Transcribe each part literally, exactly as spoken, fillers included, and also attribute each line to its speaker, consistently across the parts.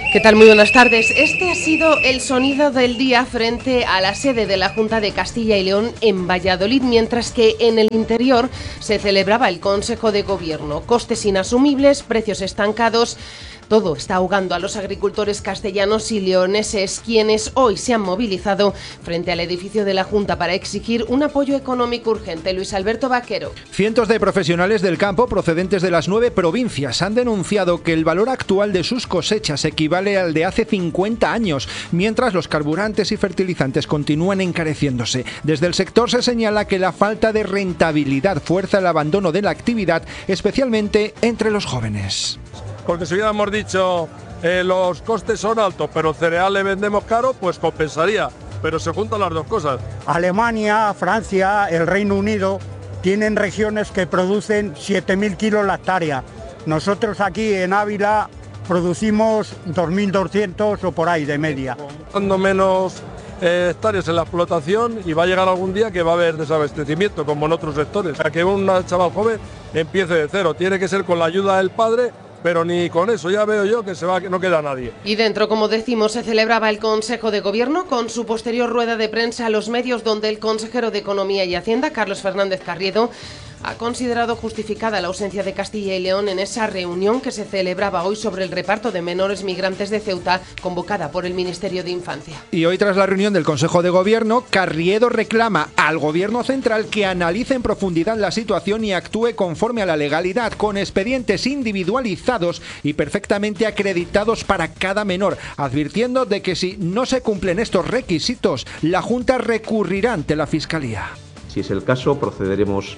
Speaker 1: ¿Qué tal? Muy buenas tardes. Este ha sido el sonido del día frente a la sede de la Junta de Castilla y León en Valladolid, mientras que en el interior se celebraba el Consejo de Gobierno. Costes inasumibles, precios estancados. Todo está ahogando a los agricultores castellanos y leoneses, quienes hoy se han movilizado frente al edificio de la Junta para exigir un apoyo económico urgente. Luis Alberto Vaquero.
Speaker 2: Cientos de profesionales del campo procedentes de las nueve provincias han denunciado que el valor actual de sus cosechas equivale al de hace cincuenta años, mientras los carburantes y fertilizantes continúan encareciéndose. Desde el sector se señala que la falta de rentabilidad fuerza el abandono de la actividad, especialmente entre los jóvenes.
Speaker 3: Porque si hubiéramos dicho eh, los costes son altos, pero el cereal le vendemos caro, pues compensaría. Pero se juntan las dos cosas.
Speaker 4: Alemania, Francia, el Reino Unido tienen regiones que producen siete mil kilos la hectárea. Nosotros aquí en Ávila producimos dos mil doscientos o por ahí de media.
Speaker 3: Dando menos eh, hectáreas en la explotación y va a llegar algún día que va a haber desabastecimiento, como en otros sectores. Para que un chaval joven empiece de cero, tiene que ser con la ayuda del padre. Pero ni con eso ya veo yo que se va, que no queda nadie.
Speaker 1: Y dentro, como decimos, se celebraba el Consejo de Gobierno con su posterior rueda de prensa a los medios, donde el consejero de Economía y Hacienda, Carlos Fernández Carriedo, ha considerado justificada la ausencia de Castilla y León en esa reunión que se celebraba hoy sobre el reparto de menores migrantes de Ceuta, convocada por el Ministerio de Infancia.
Speaker 2: Y hoy, tras la reunión del Consejo de Gobierno, Carriedo reclama al Gobierno central que analice en profundidad la situación y actúe conforme a la legalidad, con expedientes individualizados y perfectamente acreditados para cada menor, advirtiendo de que si no se cumplen estos requisitos, la Junta recurrirá ante la Fiscalía.
Speaker 5: Si es el caso, procederemos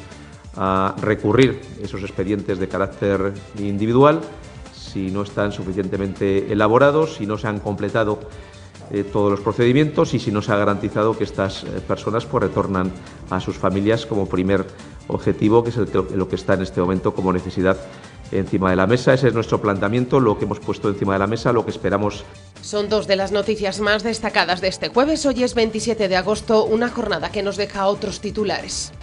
Speaker 5: a recurrir esos expedientes de carácter individual si no están suficientemente elaborados, si no se han completado eh, todos los procedimientos y si no se ha garantizado que estas eh, personas pues, retornan a sus familias como primer objetivo, que es el, lo que está en este momento como necesidad encima de la mesa. Ese es nuestro planteamiento, lo que hemos puesto encima de la mesa, lo que esperamos.
Speaker 1: Son dos de las noticias más destacadas de este jueves. Hoy es veintisiete de agosto, una jornada que nos deja otros titulares.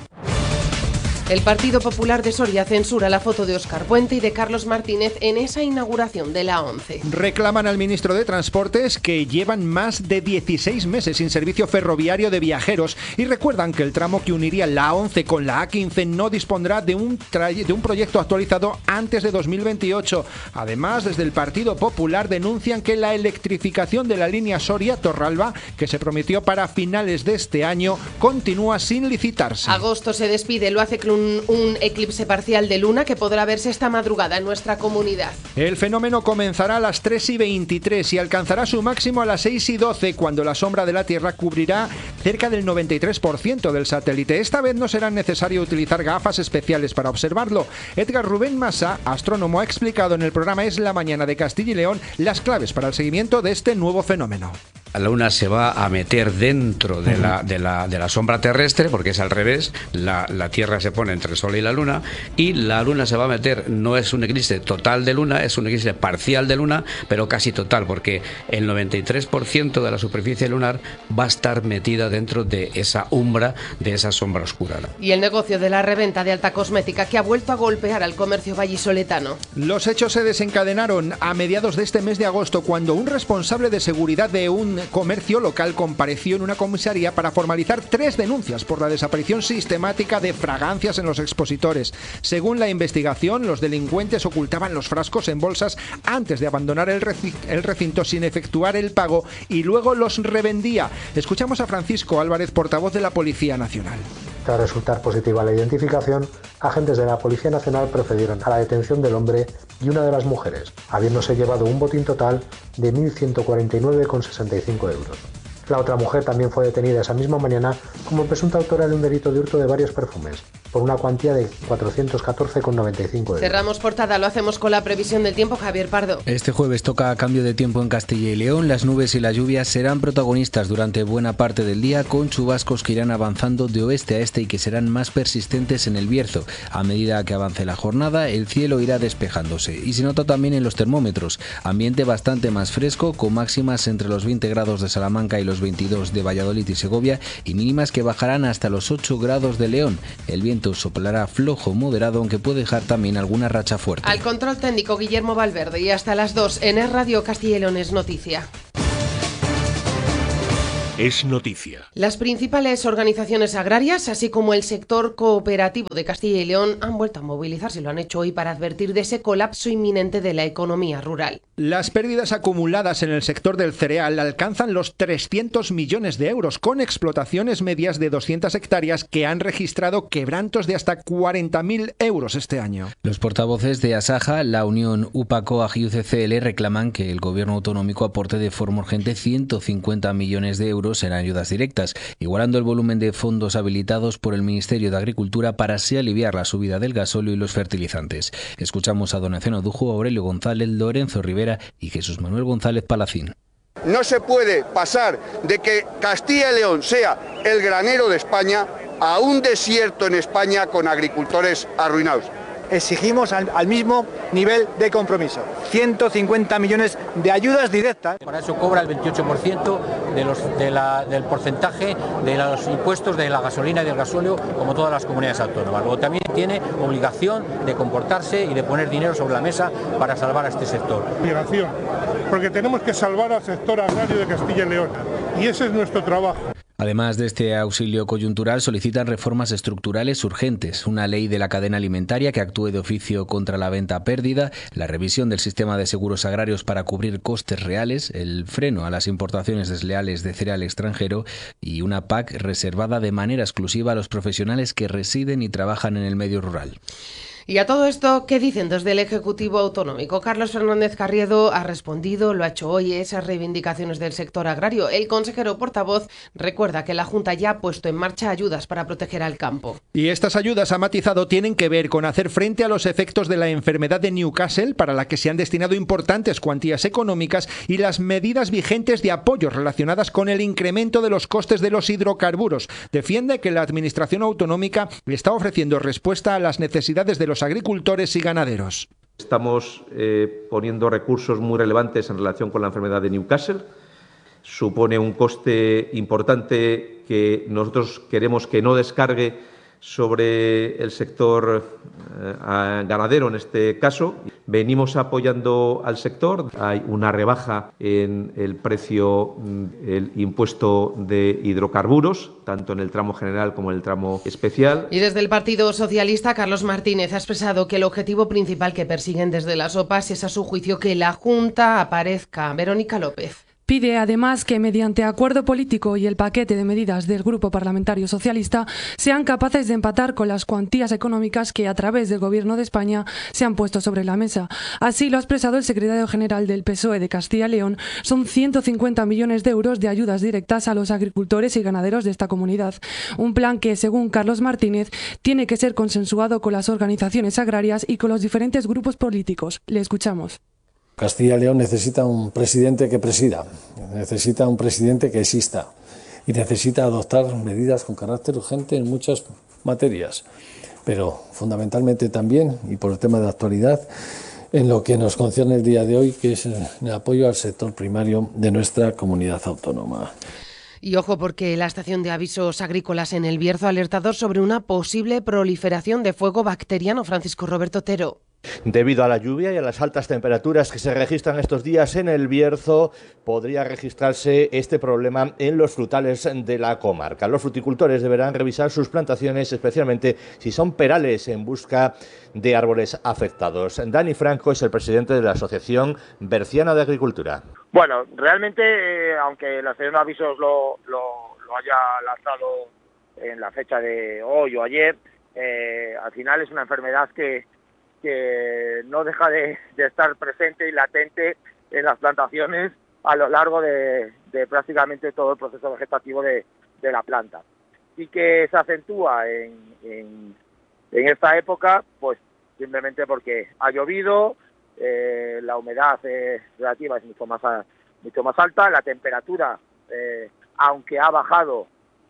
Speaker 1: El Partido Popular de Soria censura la foto de Óscar Puente y de Carlos Martínez en esa inauguración de la A once.
Speaker 2: Reclaman al ministro de Transportes, que llevan más de dieciséis meses sin servicio ferroviario de viajeros, y recuerdan que el tramo que uniría la A once con la A quince no dispondrá de un, de un proyecto actualizado antes de dos mil veintiocho. Además, desde el Partido Popular denuncian que la electrificación de la línea Soria-Torralba, que se prometió para finales de este año, continúa sin licitarse.
Speaker 1: Agosto se despide, lo hace con Un, un eclipse parcial de luna que podrá verse esta madrugada en nuestra comunidad.
Speaker 2: El fenómeno comenzará a las tres y veintitrés y alcanzará su máximo a las seis y doce, cuando la sombra de la Tierra cubrirá cerca del noventa y tres por ciento del satélite. Esta vez no será necesario utilizar gafas especiales para observarlo. Edgar Rubén Massa, astrónomo, ha explicado en el programa Es la Mañana de Castilla y León las claves para el seguimiento de este nuevo fenómeno.
Speaker 6: La luna se va a meter dentro de la, de la, de la sombra terrestre, porque es al revés, la, la Tierra se pone entre el Sol y la Luna, y la Luna se va a meter, no es un eclipse total de Luna, es un eclipse parcial de Luna, pero casi total, porque el noventa y tres por ciento de la superficie lunar va a estar metida dentro de esa umbra, de esa sombra oscura.
Speaker 1: Y el negocio de la reventa de alta cosmética, que ha vuelto a golpear al comercio vallisoletano.
Speaker 2: Los hechos se desencadenaron a mediados de este mes de agosto, cuando un responsable de seguridad de un comercio local compareció en una comisaría para formalizar tres denuncias por la desaparición sistemática de fragancias en los expositores. Según la investigación, los delincuentes ocultaban los frascos en bolsas antes de abandonar el, reci- el recinto sin efectuar el pago y luego los revendía. Escuchamos a Francisco Álvarez, portavoz de la Policía Nacional.
Speaker 7: Tras resultar positiva la identificación, agentes de la Policía Nacional procedieron a la detención del hombre y una de las mujeres, habiéndose llevado un botín total de mil ciento cuarenta y nueve con sesenta y cinco euros. La otra mujer también fue detenida esa misma mañana como presunta autora de un delito de hurto de varios perfumes, por una cuantía de cuatrocientos catorce con noventa y cinco euros.
Speaker 1: Cerramos portada, lo hacemos con la previsión del tiempo. Javier Pardo.
Speaker 8: Este jueves toca cambio de tiempo en Castilla y León. Las nubes y las lluvias serán protagonistas durante buena parte del día, con chubascos que irán avanzando de oeste a este y que serán más persistentes en el Bierzo. A medida que avance la jornada, el cielo irá despejándose y se nota también en los termómetros. Ambiente bastante más fresco, con máximas entre los veinte grados de Salamanca y los menos veintidós de Valladolid y Segovia y mínimas que bajarán hasta los ocho grados de León. El viento soplará flojo moderado, aunque puede dejar también alguna racha fuerte.
Speaker 1: Al control técnico Guillermo Valverde, y hasta las dos en Es Radio Castilla y León es noticia.
Speaker 9: Es noticia.
Speaker 1: Las principales organizaciones agrarias, así como el sector cooperativo de Castilla y León, han vuelto a movilizarse. Lo han hecho hoy para advertir de ese colapso inminente de la economía rural.
Speaker 2: Las pérdidas acumuladas en el sector del cereal alcanzan los trescientos millones de euros, con explotaciones medias de doscientas hectáreas que han registrado quebrantos de hasta cuarenta mil euros este año.
Speaker 8: Los portavoces de Asaja, la Unión UPA-COAG y U C C L reclaman que el gobierno autonómico aporte de forma urgente ciento cincuenta millones de euros en ayudas directas, igualando el volumen de fondos habilitados por el Ministerio de Agricultura para así aliviar la subida del gasóleo y los fertilizantes. Escuchamos a Donación Odujo, Aurelio González, Lorenzo Rivera y Jesús Manuel González Palacín.
Speaker 10: No se puede pasar de que Castilla y León sea el granero de España a un desierto en España con agricultores arruinados.
Speaker 11: Exigimos al, al mismo nivel de compromiso, ciento cincuenta millones de ayudas directas.
Speaker 12: Para eso cobra el veintiocho por ciento de los, de la, del porcentaje de los impuestos de la gasolina y del gasóleo, como todas las comunidades autónomas. Luego también tiene obligación de comportarse y de poner dinero sobre la mesa para salvar a este sector.
Speaker 13: Obligación, porque tenemos que salvar al sector agrario de Castilla y León, y ese es nuestro trabajo.
Speaker 8: Además de este auxilio coyuntural, solicitan reformas estructurales urgentes, una ley de la cadena alimentaria que actúe de oficio contra la venta a pérdida, la revisión del sistema de seguros agrarios para cubrir costes reales, el freno a las importaciones desleales de cereal extranjero y una P A C reservada de manera exclusiva a los profesionales que residen y trabajan en el medio rural.
Speaker 1: Y a todo esto, ¿qué dicen desde el Ejecutivo Autonómico? Carlos Fernández Carriedo ha respondido, lo ha hecho hoy, esas reivindicaciones del sector agrario. El consejero portavoz recuerda que la Junta ya ha puesto en marcha ayudas para proteger al campo.
Speaker 2: Y estas ayudas, ha matizado, tienen que ver con hacer frente a los efectos de la enfermedad de Newcastle, para la que se han destinado importantes cuantías económicas, y las medidas vigentes de apoyo relacionadas con el incremento de los costes de los hidrocarburos. Defiende que la Administración autonómica está ofreciendo respuesta a las necesidades de los agricultores y ganaderos.
Speaker 5: Estamos eh, poniendo recursos muy relevantes en relación con la enfermedad de Newcastle. Supone un coste importante que nosotros queremos que no descargue sobre el sector eh, ganadero en este caso. Venimos apoyando al sector. Hay una rebaja en el precio del impuesto de hidrocarburos, tanto en el tramo general como en el tramo especial.
Speaker 1: Y desde el Partido Socialista, Carlos Martínez ha expresado que el objetivo principal que persiguen desde las O P As es, a su juicio, que la Junta aparezca. Verónica López.
Speaker 14: Pide además que mediante acuerdo político y el paquete de medidas del Grupo Parlamentario Socialista sean capaces de empatar con las cuantías económicas que a través del Gobierno de España se han puesto sobre la mesa. Así lo ha expresado el secretario general del P S O E de Castilla y León. Son ciento cincuenta millones de euros de ayudas directas a los agricultores y ganaderos de esta comunidad. Un plan que, según Carlos Martínez, tiene que ser consensuado con las organizaciones agrarias y con los diferentes grupos políticos. Le escuchamos.
Speaker 15: Castilla y León necesita un presidente que presida, necesita un presidente que exista y necesita adoptar medidas con carácter urgente en muchas materias, pero fundamentalmente también, y por el tema de actualidad, en lo que nos concierne el día de hoy, que es el apoyo al sector primario de nuestra comunidad autónoma.
Speaker 1: Y ojo, porque la estación de avisos agrícolas en El Bierzo ha alertado sobre una posible proliferación de fuego bacteriano. Francisco Roberto Otero.
Speaker 16: Debido a la lluvia y a las altas temperaturas que se registran estos días en El Bierzo, podría registrarse este problema en los frutales de la comarca. Los fruticultores deberán revisar sus plantaciones, especialmente si son perales, en busca de árboles afectados. Dani Franco es el presidente de la Asociación Berciana de Agricultura.
Speaker 17: Bueno, realmente, eh, aunque la estación de avisos lo, lo, lo haya lanzado en la fecha de hoy o ayer, eh, al final es una enfermedad que que no deja de, de estar presente y latente en las plantaciones a lo largo de, de prácticamente todo el proceso vegetativo de, de la planta, y que se acentúa en, en, en esta época, pues simplemente porque ha llovido, eh, la humedad eh, relativa es mucho más, a, mucho más alta, la temperatura, eh, aunque ha bajado,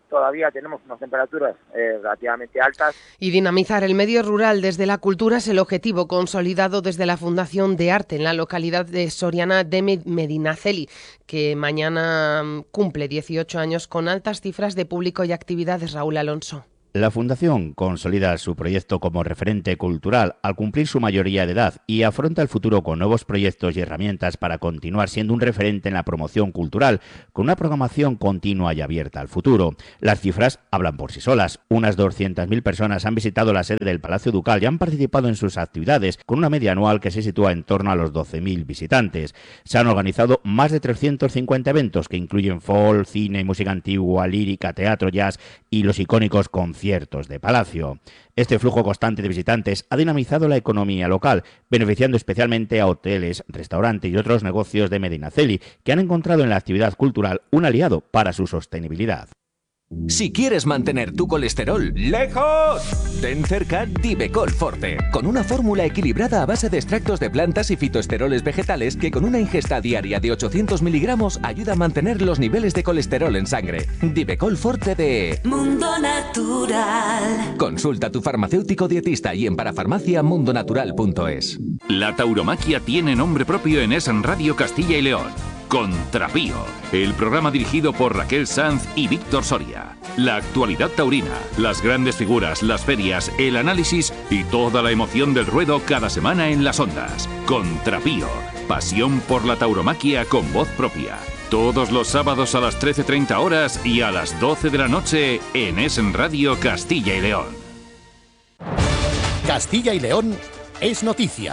Speaker 17: todavía tenemos unas temperaturas eh, relativamente altas.
Speaker 1: Y dinamizar el medio rural desde la cultura es el objetivo consolidado desde la Fundación de Arte en la localidad de Soriana de Medinaceli, que mañana cumple dieciocho años con altas cifras de público y actividades. Raúl Alonso.
Speaker 9: La Fundación consolida su proyecto como referente cultural al cumplir su mayoría de edad y afronta el futuro con nuevos proyectos y herramientas para continuar siendo un referente en la promoción cultural, con una programación continua y abierta al futuro. Las cifras hablan por sí solas. Unas doscientas mil personas han visitado la sede del Palacio Ducal y han participado en sus actividades, con una media anual que se sitúa en torno a los doce mil visitantes. Se han organizado más de trescientos cincuenta eventos que incluyen folk, cine, música antigua, lírica, teatro, jazz y los icónicos conciertos conciertos de Palacio. Este flujo constante de visitantes ha dinamizado la economía local, beneficiando especialmente a hoteles, restaurantes y otros negocios de Medinaceli, que han encontrado en la actividad cultural un aliado para su sostenibilidad.
Speaker 18: Si quieres mantener tu colesterol lejos, ten cerca Divecol Forte, con una fórmula equilibrada a base de extractos de plantas y fitoesteroles vegetales que con una ingesta diaria de ochocientos miligramos ayuda a mantener los niveles de colesterol en sangre. Divecol Forte de
Speaker 19: Mundo Natural.
Speaker 18: Consulta a tu farmacéutico dietista y en parafarmacia mundonatural punto es.
Speaker 20: La tauromaquia tiene nombre propio en Es Radio Castilla y León. Contrapío, el programa dirigido por Raquel Sanz y Víctor Soria. La actualidad taurina, las grandes figuras, las ferias, el análisis y toda la emoción del ruedo cada semana en las ondas. Contrapío, pasión por la tauromaquia con voz propia. Todos los sábados a las trece treinta horas y a las doce de la noche en Es Radio Castilla y León.
Speaker 21: Castilla y León es noticia.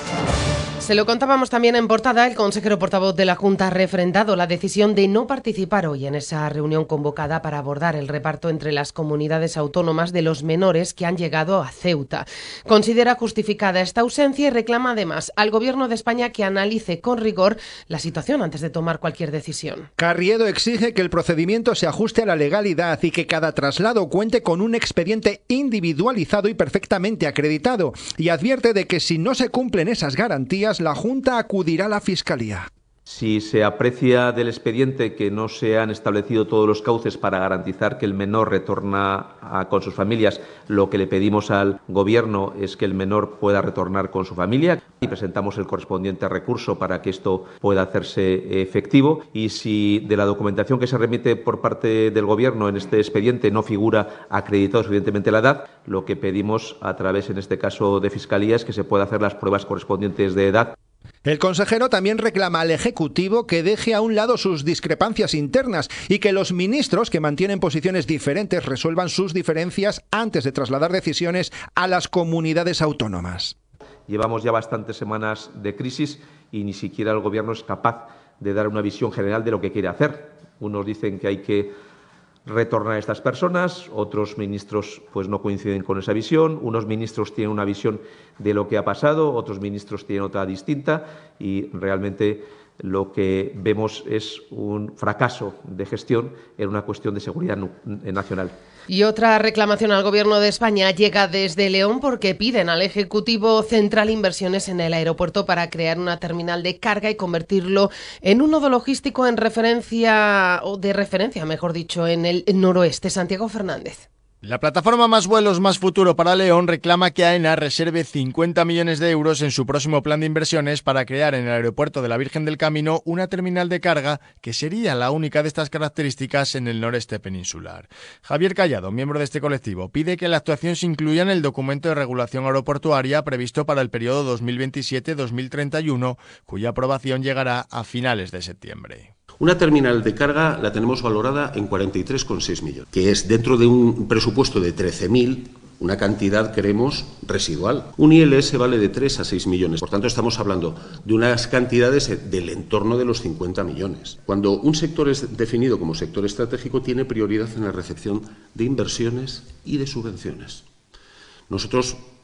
Speaker 1: Se lo contábamos también en portada. El consejero portavoz de la Junta ha refrendado la decisión de no participar hoy en esa reunión convocada para abordar el reparto entre las comunidades autónomas de los menores que han llegado a Ceuta. Considera justificada esta ausencia y reclama además al Gobierno de España que analice con rigor la situación antes de tomar cualquier decisión.
Speaker 2: Carriedo exige que el procedimiento se ajuste a la legalidad y que cada traslado cuente con un expediente individualizado y perfectamente acreditado, y advierte de que si no se cumplen esas garantías, la Junta acudirá a la Fiscalía.
Speaker 5: Si se aprecia del expediente que no se han establecido todos los cauces para garantizar que el menor retorna a, con sus familias, lo que le pedimos al Gobierno es que el menor pueda retornar con su familia y presentamos el correspondiente recurso para que esto pueda hacerse efectivo. Y si de la documentación que se remite por parte del Gobierno en este expediente no figura acreditado evidentemente la edad, lo que pedimos a través, en este caso, de Fiscalía es que se pueda hacer las pruebas correspondientes de edad.
Speaker 2: El consejero también reclama al Ejecutivo que deje a un lado sus discrepancias internas y que los ministros que mantienen posiciones diferentes resuelvan sus diferencias antes de trasladar decisiones a las comunidades autónomas.
Speaker 5: Llevamos ya bastantes semanas de crisis y ni siquiera el Gobierno es capaz de dar una visión general de lo que quiere hacer. Unos dicen que hay que retornar a estas personas, otros ministros pues no coinciden con esa visión, unos ministros tienen una visión de lo que ha pasado, otros ministros tienen otra distinta y realmente lo que vemos es un fracaso de gestión en una cuestión de seguridad nacional.
Speaker 1: Y otra reclamación al Gobierno de España llega desde León porque piden al Ejecutivo Central inversiones en el aeropuerto para crear una terminal de carga y convertirlo en un nodo logístico en referencia, o de referencia, mejor dicho, en el noroeste. Santiago Fernández.
Speaker 22: La plataforma Más Vuelos, Más Futuro para León reclama que AENA reserve cincuenta millones de euros en su próximo plan de inversiones para crear en el aeropuerto de la Virgen del Camino una terminal de carga que sería la única de estas características en el noreste peninsular. Javier Callado, miembro de este colectivo, pide que la actuación se incluya en el documento de regulación aeroportuaria previsto para el periodo dos mil veintisiete a dos mil treinta y uno, cuya aprobación llegará a finales de septiembre.
Speaker 23: Una terminal de carga la tenemos valorada en cuarenta y tres coma seis millones, que es dentro de un presupuesto de trece mil, una cantidad, creemos, residual. Un I L S vale de tres a seis millones, por tanto estamos hablando de unas cantidades del entorno de los cincuenta millones. Cuando un sector es definido como sector estratégico, tiene prioridad en la recepción de inversiones y de subvenciones. Nosotros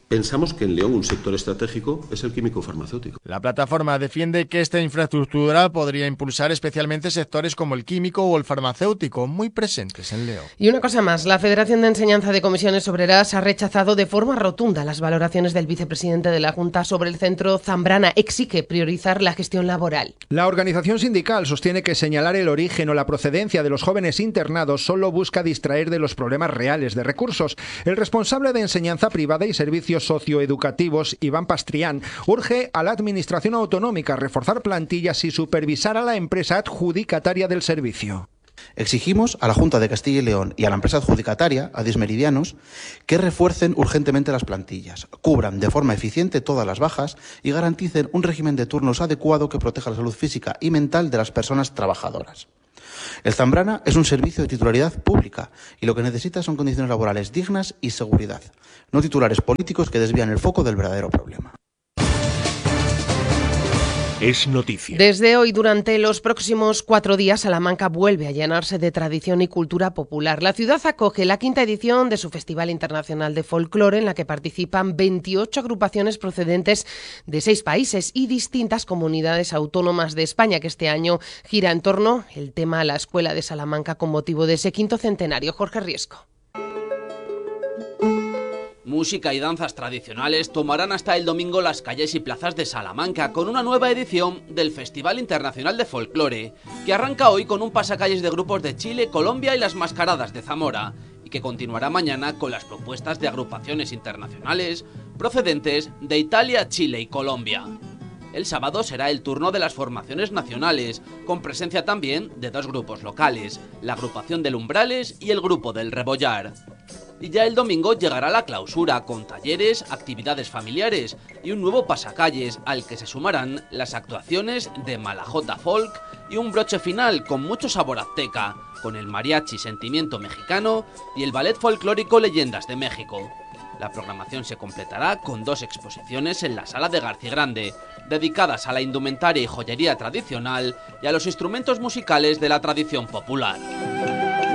Speaker 23: Pensamos que en León un sector estratégico es el químico farmacéutico.
Speaker 22: La plataforma defiende que esta infraestructura podría impulsar especialmente sectores como el químico o el farmacéutico, muy presentes en León.
Speaker 1: Y una cosa más, la Federación de Enseñanza de Comisiones Obreras ha rechazado de forma rotunda las valoraciones del vicepresidente de la Junta sobre el centro Zambrana. Exige priorizar la gestión laboral.
Speaker 2: La organización sindical sostiene que señalar el origen o la procedencia de los jóvenes internados solo busca distraer de los problemas reales de recursos. El responsable de enseñanza privada y servicios socioeducativos, Iván Pastrián, urge a la Administración Autonómica a reforzar plantillas y supervisar a la empresa adjudicataria del servicio.
Speaker 3: Exigimos a la Junta de Castilla y León y a la empresa adjudicataria, a Dismeridianos, que refuercen urgentemente las plantillas, cubran de forma eficiente todas las bajas y garanticen un régimen de turnos adecuado que proteja la salud física y mental de las personas trabajadoras. El Zambrana es un servicio de titularidad pública y lo que necesita son condiciones laborales dignas y seguridad, no titulares políticos que desvían el foco del verdadero problema.
Speaker 21: Es noticia.
Speaker 1: Desde hoy, durante los próximos cuatro días, Salamanca vuelve a llenarse de tradición y cultura popular. La ciudad acoge la quinta edición de su Festival Internacional de Folclore, en la que participan veintiocho agrupaciones procedentes de seis países y distintas comunidades autónomas de España, que este año gira en torno al tema La Escuela de Salamanca con motivo de ese quinto centenario. Jorge Riesco.
Speaker 4: Música y danzas tradicionales tomarán hasta el domingo las calles y plazas de Salamanca con una nueva edición del Festival Internacional de Folclore, que arranca hoy con un pasacalles de grupos de Chile, Colombia y las mascaradas de Zamora, y que continuará mañana con las propuestas de agrupaciones internacionales procedentes de Italia, Chile y Colombia. El sábado será el turno de las formaciones nacionales, con presencia también de dos grupos locales, la agrupación del Umbrales y el grupo del Rebollar. Y ya el domingo llegará la clausura, con talleres, actividades familiares y un nuevo pasacalles al que se sumarán las actuaciones de Malajota Folk y un broche final con mucho sabor azteca, con el mariachi Sentimiento Mexicano y el ballet folclórico Leyendas de México. La programación se completará con dos exposiciones en la Sala de García Grande, dedicadas a la indumentaria y joyería tradicional y a los instrumentos musicales de la tradición popular.